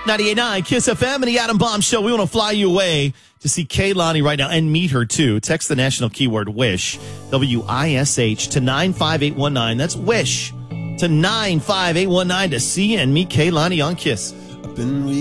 98.9 Kiss FM and the Adam Bomb Show. We want to fly you away to see Kehlani right now and meet her too. Text the national keyword WISH, W-I-S-H, to 95819. That's WISH to 95819 to see and meet Kehlani on Kiss.